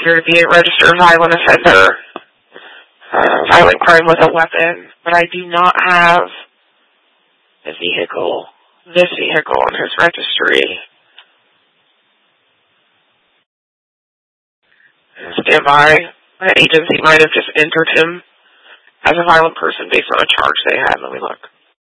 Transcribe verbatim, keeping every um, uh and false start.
appear to be a registered violent offender, uh, violent crime with a weapon, but I do not have the vehicle, this vehicle on his registry. Stand by. My agency might have just entered him as a violent person based on a charge they had. Let me look.